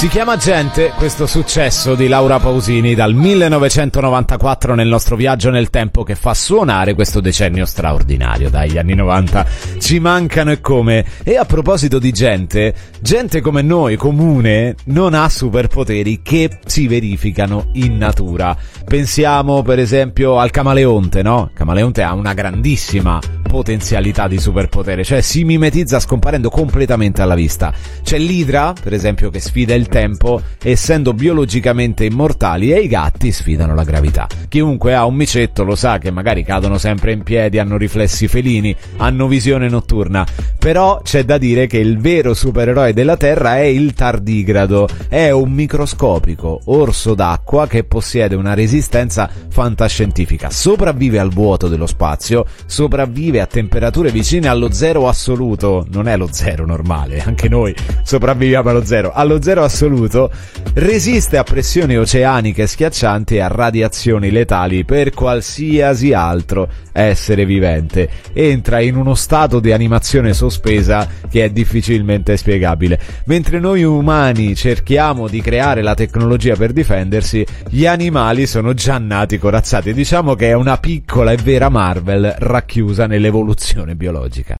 Si chiama Gente, questo successo di Laura Pausini dal 1994 nel nostro viaggio nel tempo che fa suonare questo decennio straordinario. Dagli anni 90 ci mancano e come. E a proposito di gente come noi, comune, non ha superpoteri che si verificano in natura. Pensiamo per esempio al camaleonte, no? Il camaleonte ha una grandissima potenzialità di superpotere, cioè si mimetizza scomparendo completamente alla vista. C'è l'idra, per esempio, che sfida il tempo essendo biologicamente immortali, e i gatti sfidano la gravità. Chiunque ha un micetto lo sa che magari cadono sempre in piedi, hanno riflessi felini, hanno visione notturna. Però c'è da dire che il vero supereroe della Terra è il tardigrado, è un microscopico orso d'acqua che possiede una resistenza fantascientifica, sopravvive al vuoto dello spazio, sopravvive a temperature vicine allo zero assoluto, non è lo zero normale, anche noi sopravviviamo allo zero assoluto, resiste a pressioni oceaniche schiaccianti e a radiazioni letali per qualsiasi altro essere vivente. Entra in uno stato di animazione sospesa che è difficilmente spiegabile. Mentre noi umani cerchiamo di creare la tecnologia per difendersi, gli animali sono già nati corazzati. Diciamo che è una piccola e vera Marvel racchiusa nell'evoluzione biologica.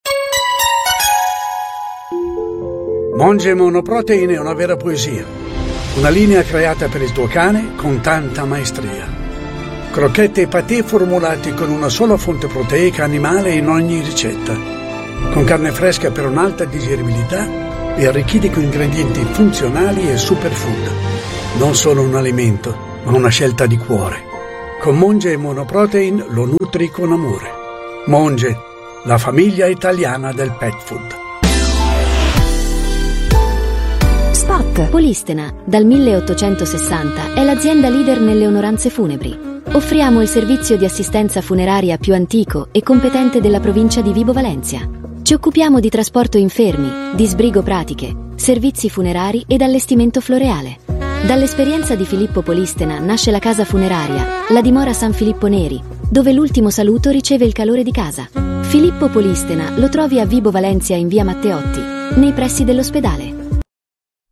Monge Monoprotein è una vera poesia, una linea creata per il tuo cane con tanta maestria. Crocchette e patè formulati con una sola fonte proteica animale in ogni ricetta, con carne fresca per un'alta digeribilità e arricchiti con ingredienti funzionali e superfood. Non solo un alimento, ma una scelta di cuore. Con Monge Monoprotein lo nutri con amore. Monge, la famiglia italiana del pet food. Spot Polistena, dal 1860, è l'azienda leader nelle onoranze funebri. Offriamo il servizio di assistenza funeraria più antico e competente della provincia di Vibo Valentia. Ci occupiamo di trasporto infermi, di sbrigo pratiche, servizi funerari ed allestimento floreale. Dall'esperienza di Filippo Polistena nasce la casa funeraria, la dimora San Filippo Neri, dove l'ultimo saluto riceve il calore di casa. Filippo Polistena lo trovi a Vibo Valentia in via Matteotti, nei pressi dell'ospedale.